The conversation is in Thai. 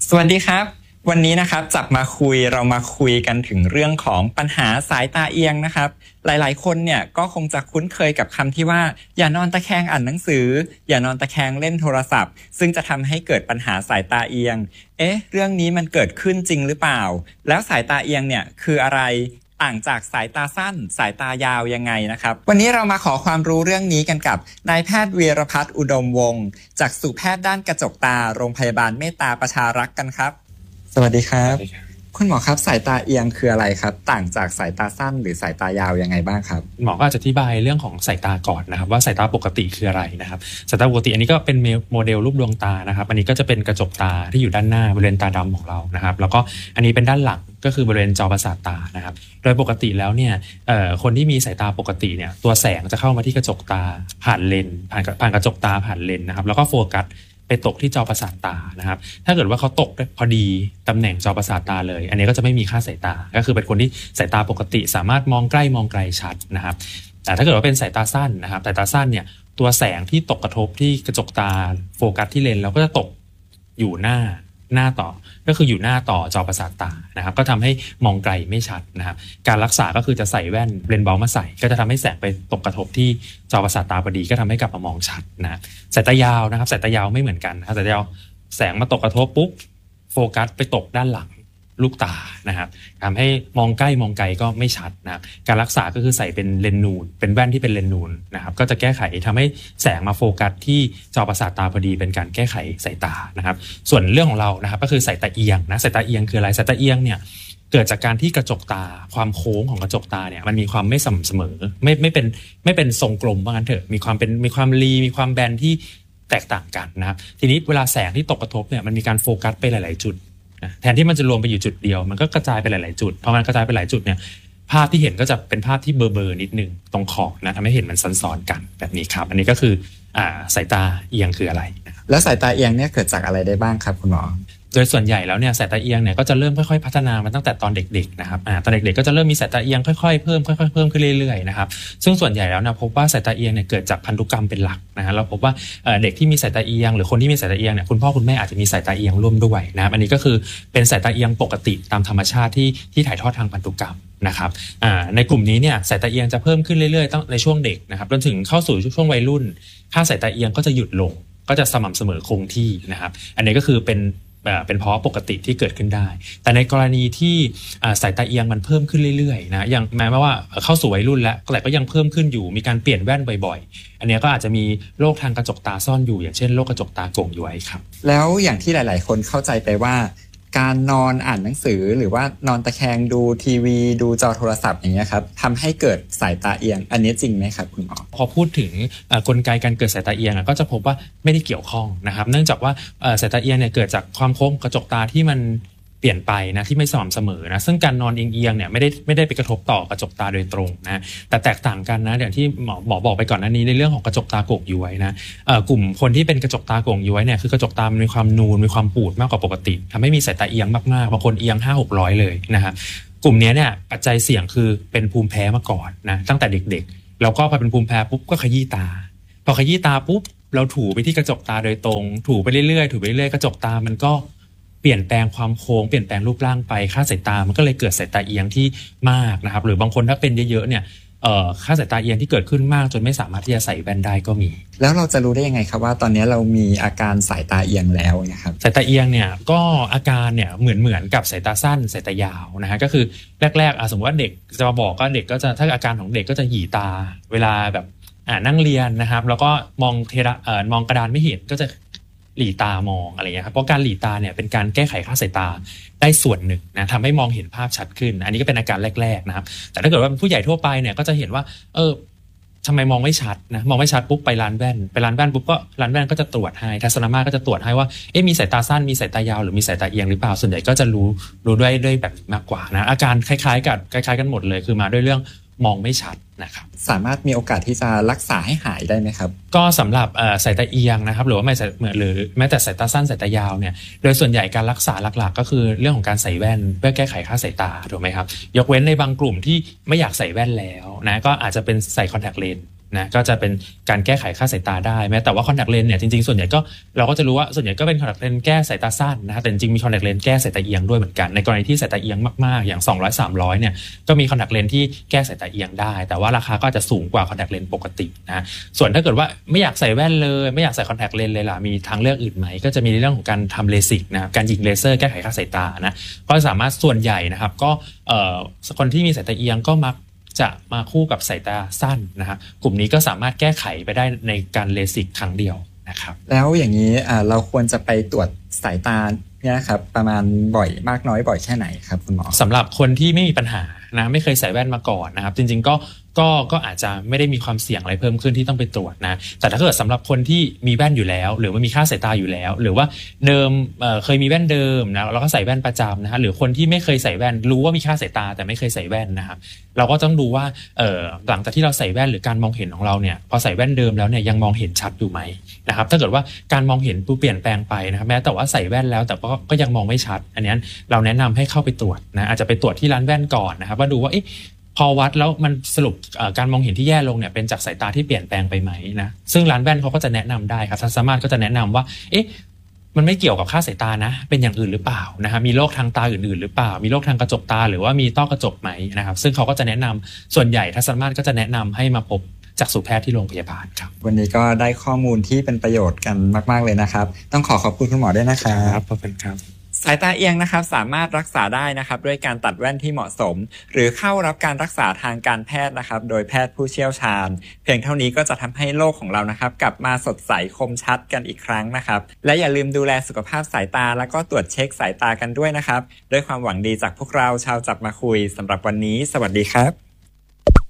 สวัสดีครับวันนี้นะครับจับมาเรามาคุยกันถึงเรื่องของปัญหาสายตาเอียงนะครับหลายๆคนเนี่ยก็คงจะคุ้นเคยกับคำที่ว่าอย่านอนตะแคงอ่านหนังสืออย่านอนตะแคงเล่นโทรศัพท์ซึ่งจะทำให้เกิดปัญหาสายตาเอียงเรื่องนี้มันเกิดขึ้นจริงหรือเปล่าแล้วสายตาเอียงเนี่ยคืออะไรต่างจากสายตาสั้นสายตายาวยังไงนะครับวันนี้เรามาขอความรู้เรื่องนี้กันกับนายแพทย์วีรพัฒน์อุดมวงศ์จักษุแพทย์ด้านกระจกตาโรงพยาบาลเมตตาประชารักษ์กันครับสวัสดีครับคุณหมอครับสายตาเอียงคืออะไรครับต่างจากสายตาสั้นหรือสายตายาวยังไงบ้างครับหมอก็จะอธิบายเรื่องของสายตาก่อนนะครับว่าสายตาปกติคืออะไรนะครับสายตาปกติอันนี้ก็เป็นโมเดลรูปดวงตานะครับอันนี้ก็จะเป็นกระจกตาที่อยู่ด้านหน้าบริเวณตาดำของเรานะครับแล้วก็อันนี้เป็นด้านหลังก็คือบริเวณจอประสาทตานะครับโดยปกติแล้วเนี่ยคนที่มีสายตาปกติเนี่ยตัวแสงจะเข้ามาที่กระจกตาผ่านเลนผ่านกระจกตาผ่านเลนนะครับแล้วก็โฟกัสไปตกที่จอประสาทตานะครับถ้าเกิดว่าเขาตกพอดีตำแหน่งจอประสาทตาเลยอันนี้ก็จะไม่มีค่าสายตาก็คือเป็นคนที่สายตาปกติสามารถมองใกล้มองไกลชัดนะครับแต่ถ้าเกิดว่าเป็นสายตาสั้นนะครับสายตาสั้นเนี่ยตัวแสงที่ตกกระทบที่กระจกตาโฟกัสที่เลนแล้วก็จะตกอยู่หน้าต่อก็คืออยู่หน้าต่อจอประสาทตานะครับก็ทำให้มองไกลไม่ชัดนะครับการรักษาก็คือจะใส่แว่นเลนส์เบามาใส่ก็จะทำให้แสงไปตกกระทบที่จอประสาทตาพอดีก็ทำให้กลับมามองชัดนะสายตายาวนะครับสายตายาวไม่เหมือนกันนะครับสายตายาวแสงมาตกกระทบปุ๊บโฟกัสไปตกด้านหลังลูกตานะครับทำให้มองใกล้มองไกลก็ไม่ชัดนะครับการรักษาก็คือใส่เป็นเลนส์นูนเป็นแว่นที่เป็นเลนส์นูนนะครับก็จะแก้ไขทำให้แสงมาโฟกัสที่จอประสาทตาพอดีเป็นการแก้ไขสายตานะครับส่วนเรื่องของเรานะครับก็คือสายตาเอียงนะสายตาเอียงคืออะไรสายตาเอียงเนี่ยเกิดจากการที่กระจกตาความโค้งของกระจกตาเนี่ยมันมีความไม่สม่ำเสมอไม่เป็นทรงกลมว่างั้นเถอะมีความรีมีความแบนที่แตกต่างกันนะครับทีนี้เวลาแสงที่ตกกระทบเนี่ยมันมีการโฟกัสไปหลายๆจุดแทนที่มันจะรวมไปอยู่จุดเดียวมันก็กระจายไปหลายๆจุดพอมันกระจายไปหลายจุดเนี่ยภาพที่เห็นก็จะเป็นภาพที่เบลอๆนิดนึงตรงขอบนะทำให้เห็นมันซ้อนๆกันแบบนี้ครับอันนี้ก็คือสายตาเอียงคืออะไรแล้วสายตาเอียงเนี่ยเกิดจากอะไรได้บ้างครับคุณหมอโดยส่วนใหญ่แล้วเนี่ยสายตาเอียงเนี่ยก็จะเริ่มค่อยๆพัฒนามาตั้งแต่ตอนเด็กๆนะครับตอนเด็กๆก็จะเริ่มมีสายตาเอียงค่อยๆเพิ่มขึ้นเรื่อยๆนะครับซึ่งส่วนใหญ่แล้วนะพบว่าสายตาเอียงเนี่ยเกิดจากพันธุกรรมเป็นหลักนะฮะเราพบว่าเด็กที่มีสายตาเอียงหรือคนที่มีสายตาเอียงเนี่ยคุณพ่อคุณแม่อาจจะมีสายตาเอียงร่วมด้วยนะครับอันนี้ก็คือเป็นสายตาเอียงปกติตามธรรมชาติที่ถ่ายทอดทางพันธุกรรมนะครับในกลุ่มนี้เนี่ยสายตาเอียงจะเพิ่มขึ้นเรื่อยๆตั้งในช่วงเด็กนะครับจนถึงเข้าสู่ช่วงวัยรุ่นค่าสายตาเอียงก็จะหยุดลงก็จะสม่ำเสมอคงที่นะครับอันนี้ก็คือเป็นภาวะปกติที่เกิดขึ้นได้แต่ในกรณีที่สายตาเอียงมันเพิ่มขึ้นเรื่อยๆนะอย่างแม้ว่าเข้าสู่วัยรุ่นแล้วแต่ก็ยังเพิ่มขึ้นอยู่มีการเปลี่ยนแว่นบ่อยๆอันนี้ก็อาจจะมีโรคทางกระจกตาซ่อนอยู่อย่างเช่นโรคกระจกตาโก่งย้วยครับแล้วอย่างที่หลายๆคนเข้าใจไปว่าการนอนอ่านหนังสือหรือว่านอนตะแคงดูทีวีดูจอโทรศัพท์อย่างเงี้ยครับทำให้เกิดสายตาเอียงอันนี้จริงไหมครับคุณหมอพอพูดถึงกลไกการเกิดสายตาเอียงก็จะพบว่าไม่ได้เกี่ยวข้องนะครับเนื่องจากว่าสายตาเอียงเนี่ยเกิดจากความโค้งกระจกตาที่มันเปลี่ยนไปนะที่ไม่สม่ำเสมอนะซึ่งการนอนเอียงเนี่ยไม่ได้ไปกระทบต่อกระจกตาโดยตรงนะแต่แตกต่างกันนะอย่างที่หมอบอกไปก่อนหน้านี้ในเรื่องของกระจกตาโก่งย้วยนะกลุ่มคนที่เป็นกระจกตาโก่งย้วยเนี่ยคือกระจกตามันมีความนูนมีความปูดมากกว่าปกติทำให้มีสายตาเอียงมากๆบางคนเอียง 500-600 เลยนะครับกลุ่มนี้เนี่ยปัจจัยเสี่ยงคือเป็นภูมิแพ้มาก่อนนะตั้งแต่เด็กๆแล้วก็พอเป็นภูมิแพ้ปุ๊บก็ขยี้ตาพอขยี้ตาปุ๊บเราถูไปที่กระจกตาโดยตรงถูไปเรื่อยๆกระจกตามันก็เปลี่ยนแปลงความโค้งเปลี่ยนแปลงรูปร่างไปค่าสายตามันก็เลยเกิดสายตาเอียงที่มากนะครับหรือบางคนถ้าเป็นเยอะๆเนี่ยค่าสายตาเอียงที่เกิดขึ้นมากจนไม่สามารถที่จะใส่แว่นได้ก็มีแล้วเราจะรู้ได้ยังไงครับว่าตอนนี้เรามีอาการสายตาเอียงแล้วนะครับสายตาเอียงเนี่ยก็อาการเนี่ยเหมือนกับสายตาสั้นสายตายาวนะฮะก็คือแรกๆสมมติว่าเด็กจะมาบอกก็เด็กก็จะถ้าอาการของเด็กก็จะหยีตาเวลาแบบนั่งเรียนนะครับแล้วก็มองกระดานไม่เห็นก็จะหลีตามองอะไรเงี้ยครับเพราะการหลีตาเนี่ยเป็นการแก้ไขค่าสายตาได้ส่วนหนึ่งนะทำให้มองเห็นภาพชัดขึ้นอันนี้ก็เป็นอาการแรกๆนะครับแต่ถ้าเกิดว่าเป็นผู้ใหญ่ทั่วไปเนี่ยก็จะเห็นว่าทำไมมองไม่ชัดนะมองไม่ชัดปุ๊บไปร้านแว่นปุ๊บก็ร้านแว่นก็จะตรวจให้ทัศนมาตรก็จะตรวจให้ว่ามีสายตาสั้นมีสายตายาวหรือมีสายตาเอียงหรือเปล่าส่วนใหญ่ก็จะรู้ด้วยแบบมากกว่านะอาการคล้ายๆกันหมดเลยคือมาด้วยเรื่องมองไม่ชัดนะครับสามารถมีโอกาสที่จะรักษาให้หายได้ไหมครับก็สำหรับสายตาเอียงนะครับหรือว่าหรือแม้แต่สายตาสั้นสายตายาวเนี่ยโดยส่วนใหญ่การรักษาหลักๆก็คือเรื่องของการใส่แว่นเพื่อแก้ไขค่าสายตาถูกไหมครับยกเว้นในบางกลุ่มที่ไม่อยากใส่แว่นแล้วนะก็อาจจะเป็นใส่คอนแทคเลนส์นะก็จะเป็นการแก้ไขค่าสายตาได้แม้แต่ว่าคอนแทคเลนส์เนี่ยจริงๆส่วนใหญ่ก็เราก็จะรู้ว่าส่วนใหญ่ก็เป็นคอนแทคเลนส์แก้สายตาสั้นนะแต่จริงๆมีคอนแทคเลนส์แก้สายตาเอียงด้วยเหมือนกันในกรณีที่สายตาเอียงมากๆอย่าง200-300เนี่ยก็มีคอนแทคเลนส์ที่แก้สายตาเอียงได้แต่ว่าราคาก็จะสูงกว่าคอนแทคเลนส์ปกตินะส่วนถ้าเกิดว่าไม่อยากใส่แว่นเลยไม่อยากใส่คอนแทคเลนส์เลยล่ะมีทางเลือกอื่นไหมก็จะมีในเรื่องของการทำเลสิกนะครับการยิงเลเซอร์แก้ไขค่าสายตานะก็สามารถส่วนใหญ่นะครับก็คนที่มีสายตาเอียงก็มักจะมาคู่กับสายตาสั้นนะครับกลุ่มนี้ก็สามารถแก้ไขไปได้ในการเลสิกครั้งเดียวนะครับแล้วอย่างนี้เราควรจะไปตรวจสายตาเนี่ยครับประมาณบ่อยมากน้อยบ่อยแค่ไหนครับคุณหมอสำหรับคนที่ไม่มีปัญหานะไม่เคยใส่แว่นมาก่อนนะครับจริงๆก็อาจจะไม่ได้มีความเสี่ยงอะไรเพิ่มขึ้นที่ต้องไปตรวจนะแต่ถ้าเกิดสำหรับคนที่มีแว่นอยู่แล้วหรือว่ามีค่าสายตาอยู่แล้วหรือว่าเดิมเคยมีแว่นเดิมนะแล้วก็ใส่แว่นประจำนะฮะหรือคนที่ไม่เคยใส่แว่นรู้ว่ามีค่าสายตาแต่ไม่เคยใส่แว่นนะครับเราก็ต้องดูว่าหลังจากที่เราใส่แว่นหรือการมองเห็นของเราเนี่ยพอใส่แว่นเดิมแล้วเนี่ยยังมองเห็นชัดอยู่ไหมนะครับถ้าเกิดว่าการมองเห็นเปลี่ยนแปลงไปนะครับแม้แต่ว่าใส่แว่นแล้วแต่ก็ยังมองไม่ชัดอันนี้เราแนะนำให้เข้าไปตรวจนะอาจจะไปตรวจที่ร้านแว่นก่อนนะครับว่าดูว่าพอวัดแล้วมันสรุปการมองเห็นที่แย่ลงเนี่ยเป็นจากสายตาที่เปลี่ยนแปลงไปไหมนะซึ่งร้านแว่นเขาก็จะแนะนำได้ครับท่านสามารถก็จะแนะนำว่ามันไม่เกี่ยวกับค่าสายตานะเป็นอย่างอื่นหรือเปล่านะครับมีโรคทางตาอื่นๆหรือเปล่ามีโรคทางกระจกตาหรือว่ามีต้อกระจกไหมนะครับซึ่งเขาก็จะแนะนำส่วนใหญ่ท่านสามารถก็จะแนะนำให้มาพบจักษุแพทย์ที่โรงพยาบาลครับวันนี้ก็ได้ข้อมูลที่เป็นประโยชน์กันมากๆเลยนะครับต้องขอบคุณคุณหมอด้วยนะครับขอบคุณครับสายตาเอียงนะครับสามารถรักษาได้นะครับด้วยการตัดแว่นที่เหมาะสมหรือเข้ารับการรักษาทางการแพทย์นะครับโดยแพทย์ผู้เชี่ยวชาญเพียงเท่านี้ก็จะทำให้โลกของเรานะครับกลับมาสดใสคมชัดกันอีกครั้งนะครับและอย่าลืมดูแลสุขภาพสายตาแล้วก็ตรวจเช็คสายตากันด้วยนะครับด้วยความหวังดีจากพวกเราชาวจับมาคุยสำหรับวันนี้สวัสดีครับ